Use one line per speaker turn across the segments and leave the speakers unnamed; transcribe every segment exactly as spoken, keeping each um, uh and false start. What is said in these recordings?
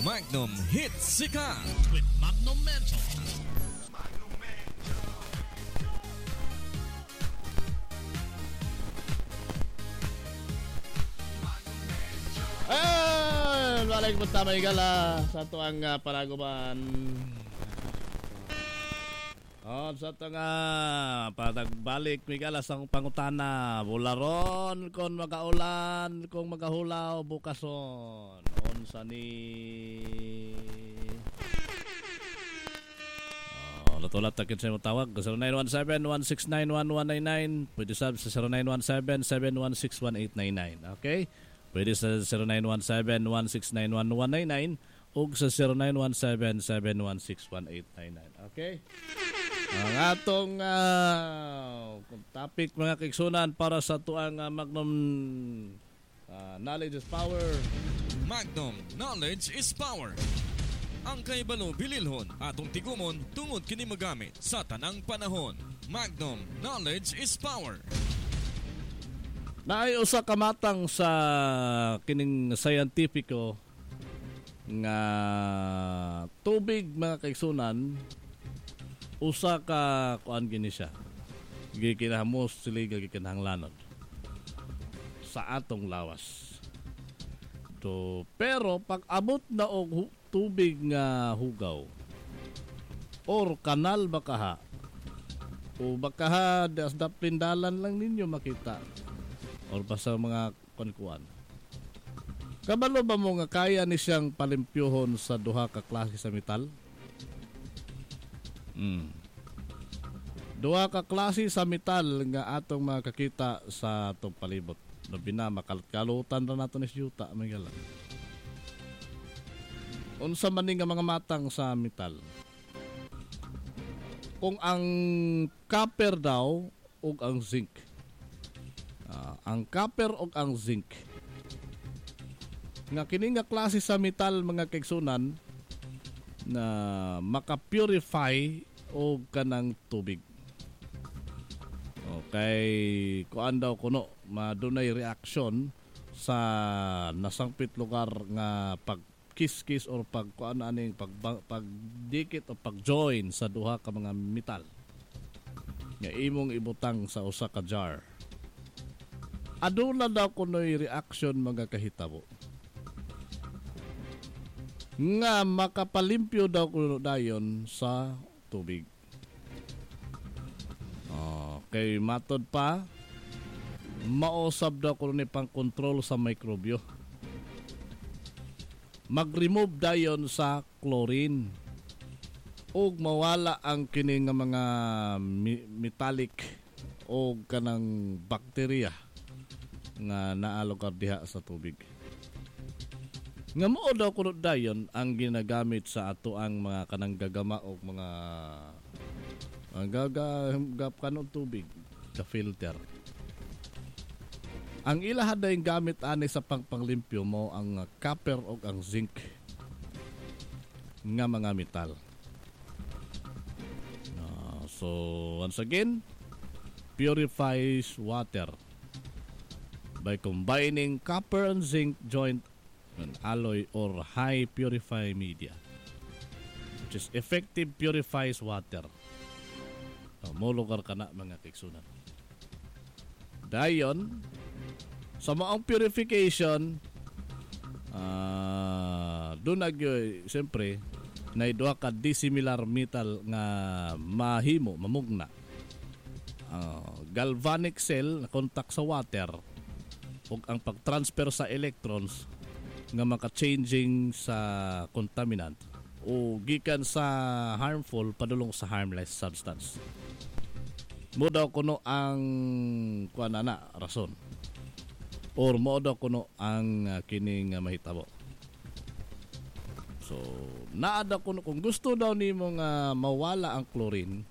Magnum Hit Sikat
with Magnum Menthol.
Ay, balik po tama igala sa tuang uh, paraguban. Oh, sa tuang uh, patagbalik migala sa pangutana. Bularon kung magaulan, kung magahulaw bukason. Unsa ni Oh, natulat takin sa tawag zero nine one seven, one six nine one, one nine nine. Pwede sa zero nine one seven, seven one six, one eight nine nine. Okay? Pwede sa zero nine one seven, one six nine one, one nine nine o sa zero nine one seven, seven one six, one eight nine nine. Okay? Ang atong uh, topic mga kiksunan para sa tuang uh, Magnum uh, Knowledge is Power.
Magnum Knowledge is Power. Ang kaibalo bililhon atong tigumon tungod kini magamit sa tanang panahon. Magnum Knowledge is Power.
Naay usa ka matang sa kining scientifico nga tubig mga kaigsunan, usa ka kuan gini siya gikinahamos sila gikinahanglanon sa atong lawas to, pero pag abot na og tubig nga hugaw or kanal bakaha o bakaha das dapindalan lang ninyo makita or basta mga kuan-kuan. Kabalo ba mo nga kaya ni siyang palimpyuhon sa duha ka klase sa metal? Hmm. Duha ka klase sa metal nga atong makakita sa atong palibot. Labi na makalutan ra nato ni yuta magala. Unsa man nga mga matang sa metal? Kung ang copper daw ug ang zinc. Uh, ang copper o ang zinc nga kini nga klase sa metal mga kaigsunan na maka-purify o kanang tubig. Okay, kuan daw kuno madunay reaction sa nasangpit lugar nga pag kiss-kiss or pag kuan aning pag pagdikit o pag-join sa duha ka mga metal nga imong ibutang sa usa ka jar. Aduna daw kuno'y reaction mga kahitabo nga makapalimpyo daw kuno dayon sa tubig. Okay, matod pa mausab daw kuno ni pang control sa mikrobyo. Mag-remove dayon sa chlorine ug mawala ang kini nga mga metallic o kanang bakterya nga naalugar diha sa tubig. Nga mao daw kuno dayon ang ginagamit sa ato ang mga kanang gagama o mga ang gagap kanong tubig sa filter. Ang ilaha dayong gamit ani sa pangpanglimpyo mo ang copper o ang zinc nga mga metal. Uh, so once again, purifies water by combining copper and zinc joint an alloy or high purify media, which is effective purifies water. So, mo lugar ka na mga kiksunan. Dayon, sa maong purification, uh, doon nagyoy, siyempre, na iduha ka dissimilar metal nga mahimo, mamugna. Uh, galvanic cell na contact sa water ug ang pag-transfer sa electrons nga maka-changing sa contaminant o gikan sa harmful padulong sa harmless substance. Mo daw kuno ang kuan ana rason or mo daw kuno ang uh, kining uh, mahitabo. So naada kuno kung gusto daw nimo nga mawala ang chlorine,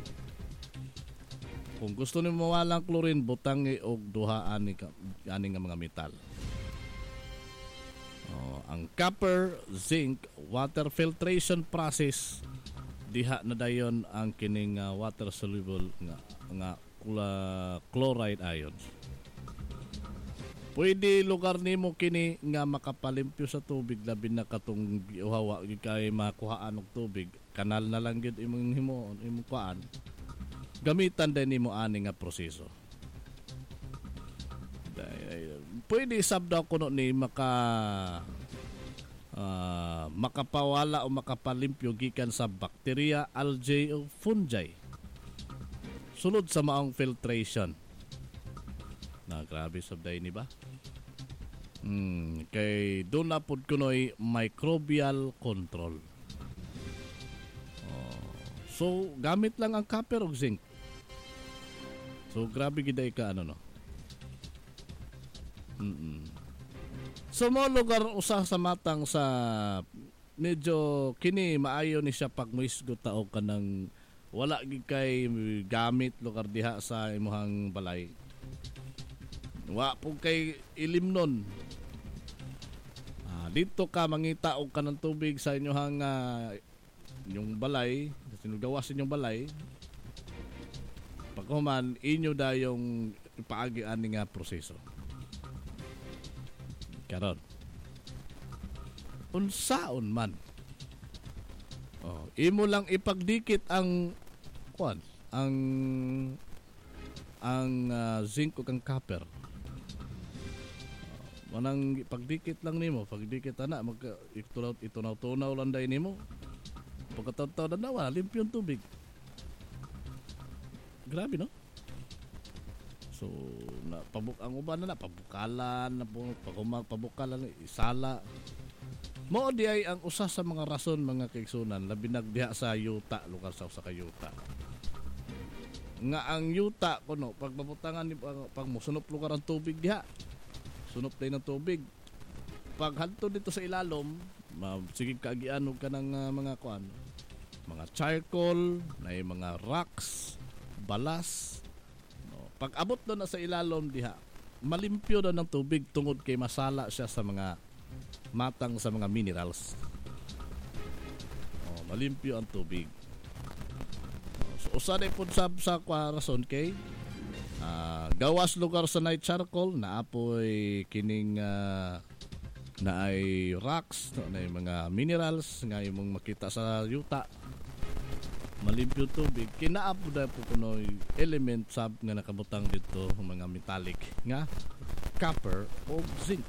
kung gusto nimo mawala ang chlorine, butangi og duha ani ka ani nga mga metal. Oh, ang copper, zinc, water filtration process diha na dayon ang kining uh, water soluble nga nga chloride ions. pwede lugar nimo kini nga makapalimpyo sa tubig labi na katong giuhawa gid kay makuhaan og tubig. Kanal na lang gid imong himo imong kuan. Gamitan din nimo ani nga proseso. Pwede sabdaw kuno ni maka uh, makapawala o makapalimpyo gikan sa bakterya, algae o fungi. Sulod sa maong filtration. Na grabe sabday ni ba? Hmm, kay doon na pod kunoy microbial control. Oh, so gamit lang ang copper ug zinc. So grabe gid ay ka ano no. Mm-mm. So mo lugar usa sa matang sa medyo kini maayo ni siya pag muisgot ta og kanang wala gid kay gamit lugar diha sa imuhang balay. Wa po kay ilimnon. Ah, dito ka mangita og kanang tubig sa inyong uh, yung balay, sinugawas inyong balay. Pagkuman inyo da yung paagi ani nga proseso. Karon. Unsaon man. Oh, imo lang ipagdikit ang kuan, ang ang uh, zinc ug ang copper. Manang pagdikit lang nimo, pagdikit ana mag itunaw itunaw-tunaw lang day nimo. Pagkataw-taw na wala limpyo ang tubig. Grabe no? So na pabuk ang uban na, na pabukalan na po pagumag pabukalan isala. Mao di ay ang usa sa mga rason mga kaigsunan labi nagdiha sa yuta lugar sa usa ka yuta. Nga ang yuta kuno pag mabutangan ni pag musunop lugar ang tubig diha. Sunop day ng tubig. Pag hadto dito sa ilalom, sige kaagian og kanang uh, mga kuan, mga charcoal, na mga rocks, balas. No, pag abot do na sa ilalom diha, malimpyo do ng tubig tungod kay masala siya sa mga matang sa mga minerals. Oh, malimpyo ang tubig. Oh, so usa day pud sa sa kwa rason kay Uh, gawas lugar sa night charcoal na apoy kining uh, na ay rocks no, na mga minerals nga imong makita sa yuta malimpyo tubig kinaap da po kuno element sab nga nakabutang dito mga metallic nga copper o zinc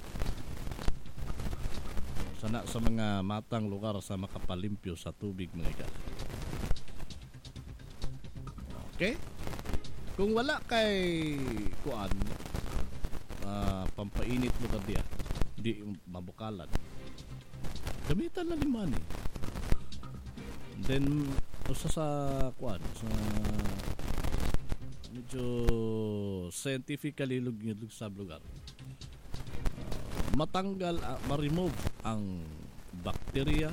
sana sa mga matang lugar sa makapalimpyo sa tubig mga ikat. Okay. Kung wala kay kuan uh, pampainit mo ka diya di mabukalan gamitan na liman eh. Then usa sa kuan sa medyo scientifically lugid sa lugar uh, matanggal uh, ma-remove ang bakterya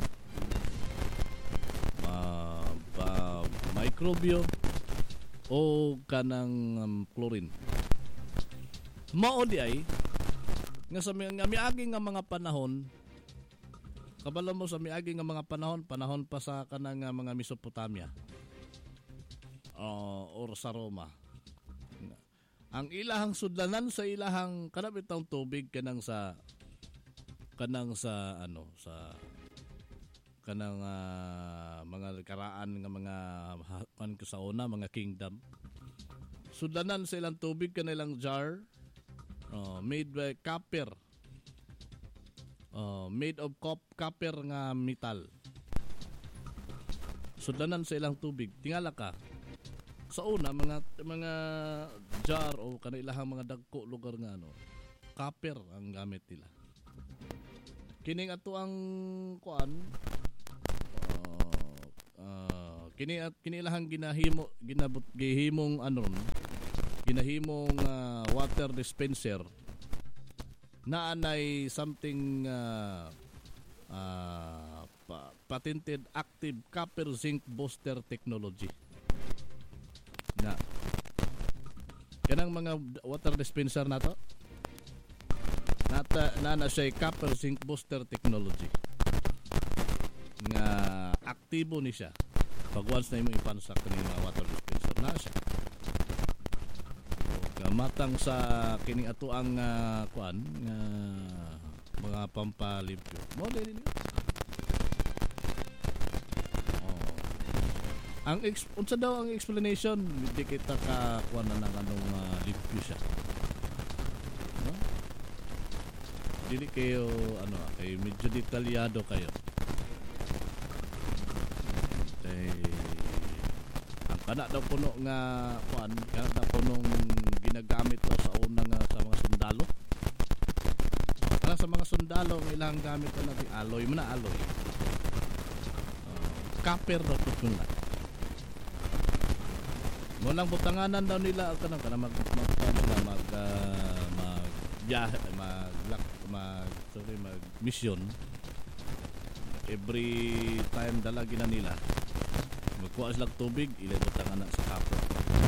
uh, uh, microbio o kanang um, chlorine. Mao di ay nga sa nga miagi nga mga panahon kabalo mo sa miagi nga mga panahon panahon pa sa kanang uh, mga Mesopotamia uh, or sa Roma. Ang ilahang sudlanan sa ilahang kanabitang tubig kanang sa kanang sa ano sa kanang uh, mga karaan nga mga kan sa una mga kingdom sudlanan sa ilang tubig kanilang jar uh, made by copper uh, made of cop copper nga metal sudlanan sa ilang tubig tingala ka sa una mga mga jar o kanilang mga dagko lugar nga ano copper ang gamit nila kining ato ang kuan Uh, kini at kinilahang ginahimo ginabot gihimong ano ginahimong uh, water dispenser na anay something uh, uh, pa, patented active copper zinc booster technology na kanang mga water dispenser nato nata na na siya copper zinc booster technology nga aktibo ni siya pag once na imong ipansak kani mga water dispenser na siya. So, nga matang sa kining ato ang uh, kuan nga mga pampalimpyo. Mo din niyo. Oh. Ang ex- unsa daw ang explanation di kita ka kuan na ng anong uh, limpyo siya. No? Dili kayo ano, kay medyo detalyado kayo. Kay ang kana daw puno nga kuan, kana daw punong ginagamit daw sa unang uh, sa mga sundalo. Para sa mga sundalo ang ilang gamit na natin alloy, mo na alloy. Uh, copper daw tutun na. Mo lang butanganan daw nila kanang kana mag mag mag mag uh, mag yeah, mag mag, mag sorry mag mission. Every time dalagi na nila magkuha sila tubig, ilay butanganan sa copper.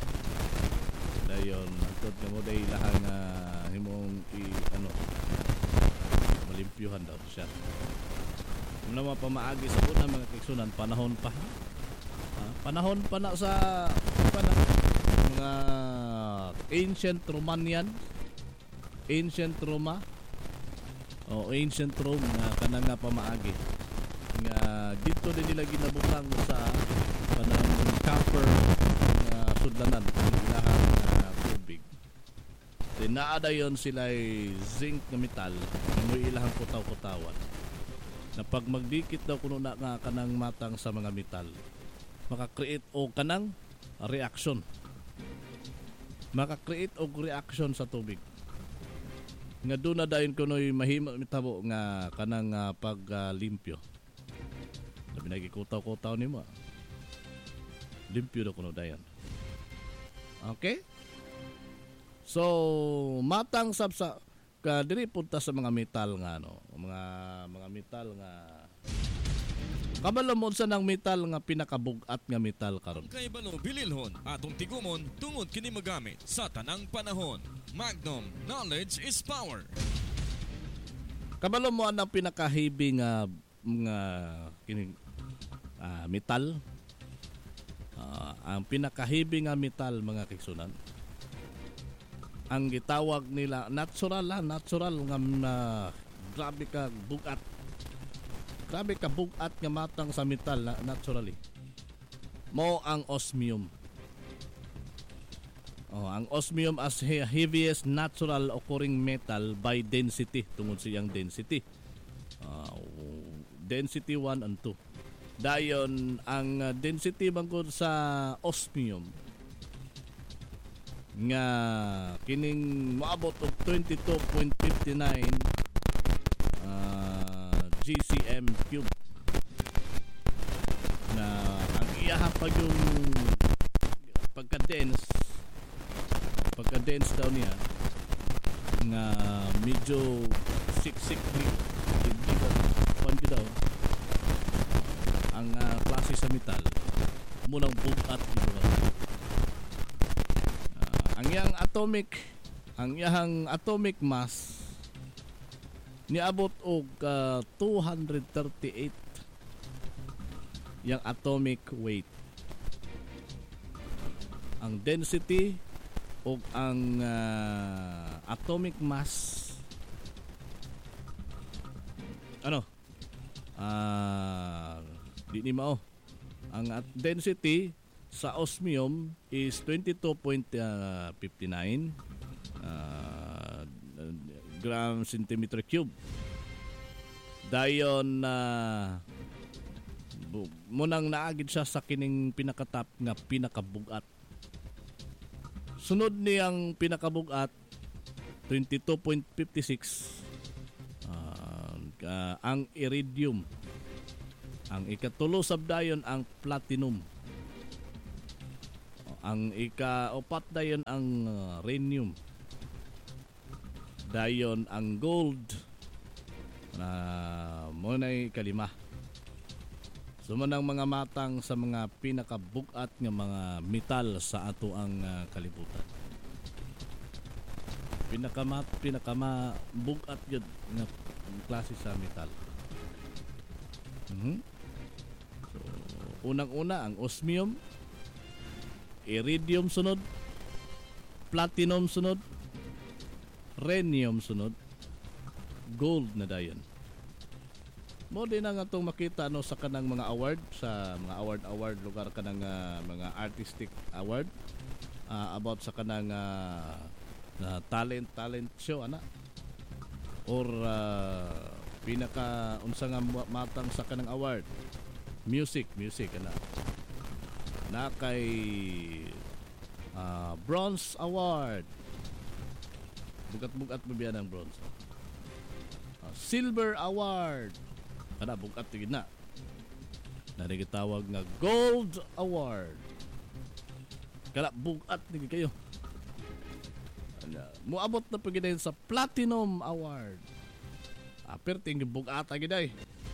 Dayon antod nga mo day lahang uh, himong i ano malimpyuhan daw siya. Kung na mapamaagi sa una mga kaigsunan, panahon pa. Ah, panahon pa na sa pa na, mga ancient Romanian, ancient Roma, o ancient Rome nga kanang nga pamaagi. Nga dito din nila ginabukang sa panahon copper nga sudlanan ang ilahang uh, tubig. Tinaada yon sila zinc na metal mo ilahang kutaw-kutawan na pag magdikit daw kuno na nga kanang matang sa mga metal maka-create o kanang reaction maka-create og reaction sa tubig nga doon na dayon kuno'y mahimo mitabo nga kanang uh, paglimpyo. Uh, Sabi nagikutaw-kutaw ni mo. Limpyo daw kuno dayon. Okay? So, matang sab sa ka diri punta sa mga metal nga no, mga mga metal nga kabalo mo sa nang metal nga pinakabugat nga metal karon.
Kay balo bililhon atong tigumon tungod kini magamit sa tanang panahon. Magnum, knowledge is power.
Kabalo mo ang pinaka-heavy nga nga kini uh, metal. Uh, ang pinaka-heavy nga metal mga kaigsunan. Ang gitawag nila natural la, natural nga uh, grabe ka bugat. Grabe ka bugat nga matang sa metal na, naturally. Mo ang osmium. Oh, ang osmium as heaviest natural occurring metal by density tungod siyang density. Uh, density one and two. Dayon ang uh, density bangkod sa osmium nga kining moabot og twenty-two point five nine uh, G C M cube na ang iyaha pag yung pagka-dense pagka-dense daw niya nga medyo siksik hindi ba pan daw ang uh, klase sa metal munang bugat ito ba ang iyang atomic ang iyang atomic mass niabot og uh, two hundred thirty-eight yang atomic weight. Ang density og ang uh, atomic mass ano ah uh, di ni mao ang at density sa osmium is twenty-two point five nine uh, gram centimeter cube. Dayon na uh, munang naagid siya sa kining pinakatap nga pinakabugat. Sunod niyang pinakabugat twenty-two point five six uh, uh, ang iridium. Ang ikatulo sab dayon ang platinum. Ang ika-upat dayon ang uh, rhenium. Dayon ang gold na uh, mo na'y kalima. Sumanang mga matang sa mga pinakabugat nga mga metal sa ato ang uh, kalibutan. Pinakamat pinakama bugat gyud nga klase sa metal. Mhm. So, unang-una ang osmium, iridium sunod, platinum sunod, rhenium sunod, gold na dayon. Mo din ang atong makita no sa kanang mga award, sa mga award award lugar kanang uh, mga artistic award uh, about sa kanang uh, na talent talent show ana or uh, pinaka unsa nga matang sa kanang award, music music ana na kay uh, bronze award, bugat-bugat mo biya ng bronze, uh, silver award kada bugat tigid na na gitawag nga gold award kada bugat tigid kayo. Muabot na pagid sa platinum award, aper ting bugat agid ay.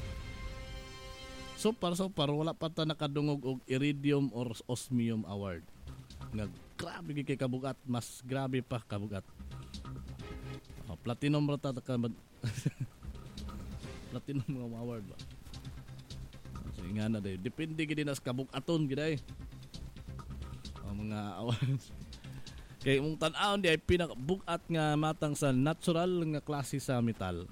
So para so para wala pa ta nakadungog og iridium or osmium award nga grabe gid kay kabugat, mas grabe pa kabugat. Oh, platinum ra ta ka platinum nga award ba. So nga na day depende gid na sa kabugaton gid ay. Ang mga awards kay mong tan-aw di ay pinakabugat nga matang sa natural nga klase sa metal,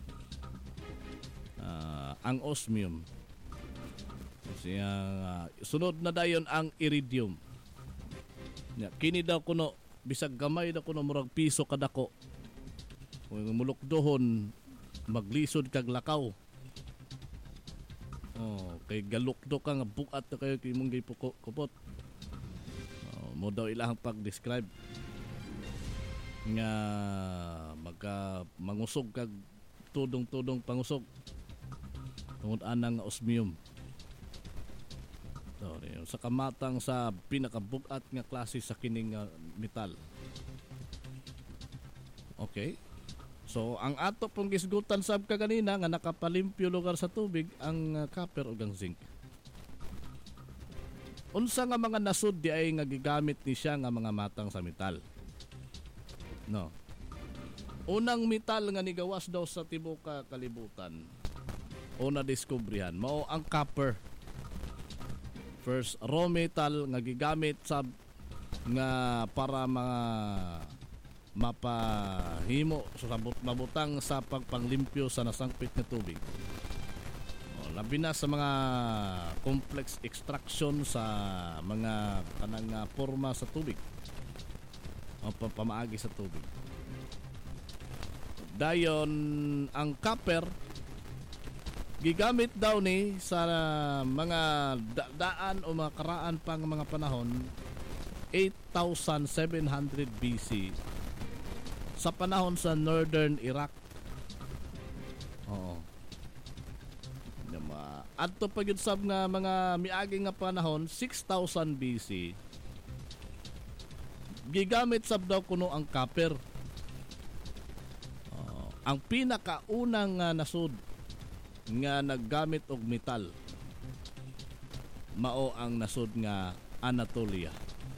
uh, ang osmium. Siya uh, sunod na dayon ang iridium. Ya, kini daw kuno bisag gamay daw kuno murag piso kadako. Kung mulukdohon maglisod kag lakaw. Oh, kay galukdo ka nga bugat na kayo kay mong gipukot. Oh, mo daw ilang pag-describe nga magka mangusog kag tudong-tudong pangusog tungod anang osmium. So, sa kamatang sa pinakabugat nga klase sa kining uh, metal. Okay. So ang ato pong gisgutan sab ka kanina nga nakapalimpyo lugar sa tubig ang uh, copper ug ang zinc. Unsa nga mga nasud di ay nga gigamit ni siya nga mga matang sa metal? No. Unang metal nga nigawas daw sa tibuok ka kalibutan o na diskubrihan mao ang copper. First raw metal nga gigamit sa nga para mga mapahimo sa mabutang sa pagpanglimpyo sa nasangpit na tubig. O, labi na sa mga complex extraction sa mga kanang uh, forma sa tubig o pamaagi sa tubig. Dayon ang copper gigamit daw ni sa mga da- daan o mga karaan pang mga panahon eight thousand seven hundred B C sa panahon sa Northern Iraq. Oo. Adto pa gyud sab nga mga miagi nga panahon six thousand B C gigamit sab daw kuno ang copper. Oo. Ang pinakaunang uh, nasud nga naggamit og metal mao ang nasud nga Anatolia.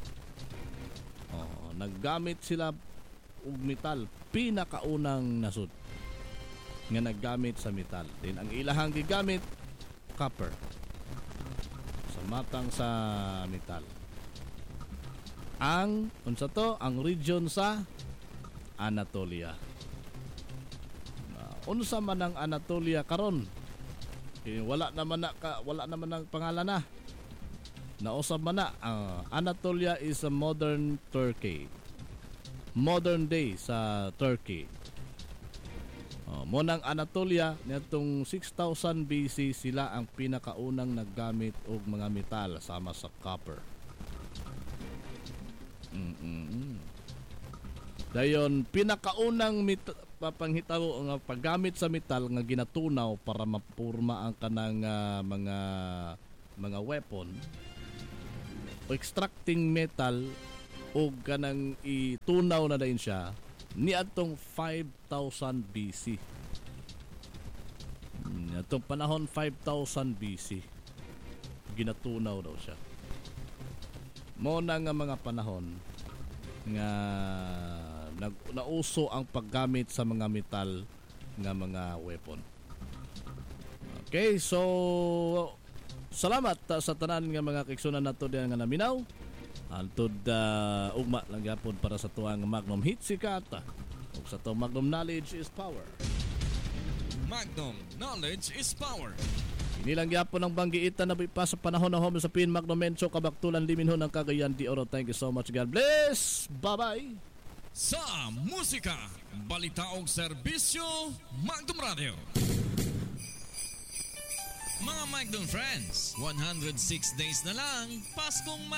Oh, naggamit sila og metal, pinakaunang nasud nga naggamit sa metal. Din ang ilahang gigamit copper sa matang sa metal. Ang unsa to ang region sa Anatolia. Unsa man ang Anatolia karon? Eh, wala naman na ka, wala naman ang pangalan na. Nausab man na uh, Anatolia is a modern Turkey. Modern day sa Turkey. Uh, mo nang Anatolia nitong six thousand B C sila ang pinakaunang naggamit og mga metal sama sa copper. Mm-mm. Dayon pinakaunang metal papanghitabo nga paggamit sa metal nga ginatunaw para mapurma ang kanang uh, mga mga weapon o extracting metal o kanang itunaw na dayon siya niadtong five thousand B C. Atong panahon five thousand B C ginatunaw daw siya. Mo na nga mga panahon nga nag nauso ang paggamit sa mga metal nga mga weapon. Okay, so salamat uh, sa tanan nga mga kaigsunan nato diyan nga naminaw. Antod uh, ugma lang gyapon para sa tuwang Magnum Hit Sikata. Ug sa to Magnum Knowledge is Power.
Magnum Knowledge is Power.
Inilang gyapon ang banggiitan na pa sa panahon na home sa Pin Magnum Mencho Kabaktulan Liminhon ng Cagayan de Oro. Thank you so much. God bless. Bye-bye.
Sa musika, balita og serbisyo, Magnum Radio. Mga Magnum friends, one hundred six days na lang, Paskong